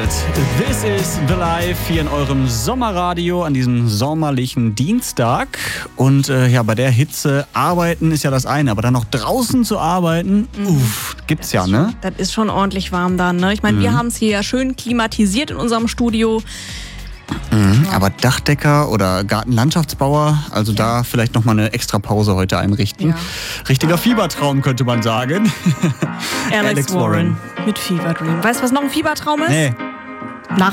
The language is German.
This is The Life hier in eurem Sommerradio an diesem sommerlichen Dienstag. Und bei der Hitze arbeiten ist ja das eine, aber dann noch draußen zu arbeiten, gibt's ja, ne? Das ist schon ordentlich warm dann, ne? Ich meine, wir haben es hier ja schön klimatisiert in unserem Studio. Aber Dachdecker oder Gartenlandschaftsbauer, also da vielleicht nochmal eine extra Pause heute einrichten. Ja. Richtiger Fiebertraum, könnte man sagen. Alex Warren mit Fever Dream. Weißt du, was noch ein Fiebertraum ist? Nee.